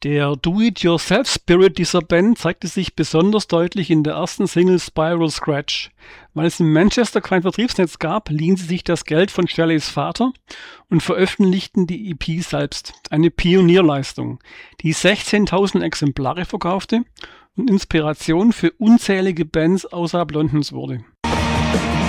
Der Do-it-yourself-Spirit dieser Band zeigte sich besonders deutlich in der ersten Single Spiral Scratch. Weil es in Manchester kein Vertriebsnetz gab, liehen sie sich das Geld von Shirleys Vater und veröffentlichten die EP selbst. Eine Pionierleistung, die 16.000 Exemplare verkaufte und Inspiration für unzählige Bands außerhalb Londons wurde.